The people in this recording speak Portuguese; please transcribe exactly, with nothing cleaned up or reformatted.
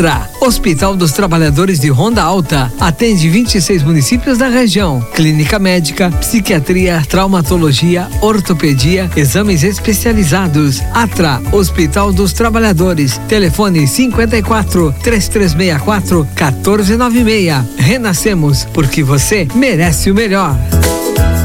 Atra, Hospital dos Trabalhadores de Ronda Alta, atende vinte e seis municípios da região. Clínica médica, psiquiatria, traumatologia, ortopedia, exames especializados. Atra, Hospital dos Trabalhadores. Telefone cinquenta e quatro, três três seis quatro, um quatro nove seis. Renascemos porque você merece o melhor.